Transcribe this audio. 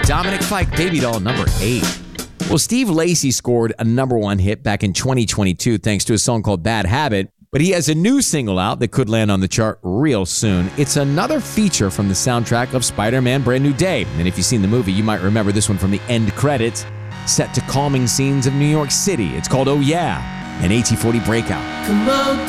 Dominic Fike, Baby Doll, number 8. Well, Steve Lacy scored a number 1 hit back in 2022 thanks to a song called Bad Habit, but he has a new single out that could land on the chart real soon. It's another feature from the soundtrack of Spider-Man Brand New Day. And if you've seen the movie, you might remember this one from the end credits, set to calming scenes of New York City. It's called Oh Yeah, an AT40 breakout. Come on.